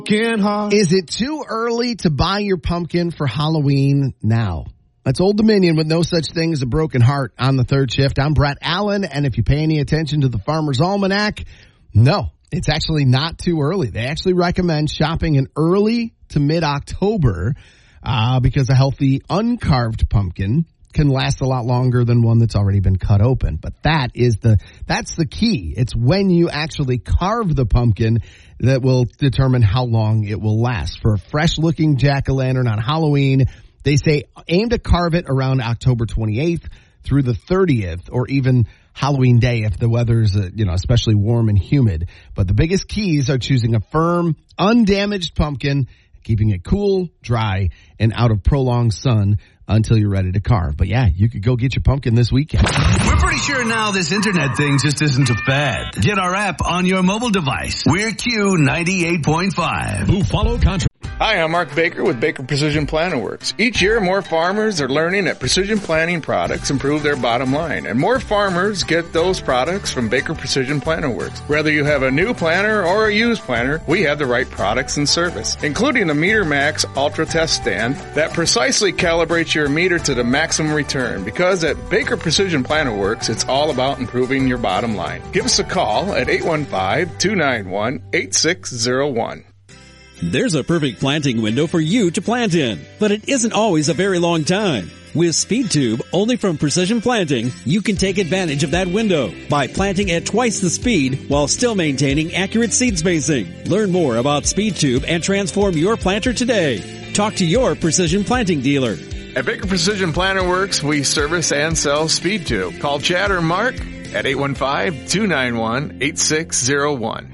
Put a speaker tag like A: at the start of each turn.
A: Is it too early to buy your pumpkin for Halloween now? That's Old Dominion with no such thing as a broken heart on the third shift. I'm Brett Allen, and if you pay any attention to the Farmer's Almanac, no, it's actually not too early. They actually recommend shopping in early to mid-October because a healthy uncarved pumpkin can last a lot longer than one that's already been cut open. But that's the key. It's when you actually carve the pumpkin that will determine how long it will last. For a fresh-looking jack-o'-lantern on Halloween, they say aim to carve it around October 28th through the 30th, or even Halloween Day if the weather's especially warm and humid. But the biggest keys are choosing a firm, undamaged pumpkin, keeping it cool, dry, and out of prolonged sun until you're ready to carve. But yeah, you could go get your pumpkin this weekend.
B: We're pretty sure now this internet thing just isn't a fad. Get our app on your mobile device. We're Q98.5.
C: Who follow contract.
D: Hi, I'm Mark Baker with Baker Precision Planter Works. Each year, more farmers are learning that precision planting products improve their bottom line, and more farmers get those products from Baker Precision Planter Works. Whether you have a new planter or a used planter, we have the right products and service, including the Meter Max Ultra Test Stand that precisely calibrates your meter to the maximum return. Because at Baker Precision Planter Works, it's all about improving your bottom line. Give us a call at 815-291-8601.
C: There's a perfect planting window for you to plant in, but it isn't always a very long time. With SpeedTube, only from Precision Planting, you can take advantage of that window by planting at twice the speed while still maintaining accurate seed spacing. Learn more about SpeedTube and transform your planter today. Talk to your Precision Planting dealer.
D: At Baker Precision Planter Works, we service and sell SpeedTube. Call Chad or Mark at 815-291-8601.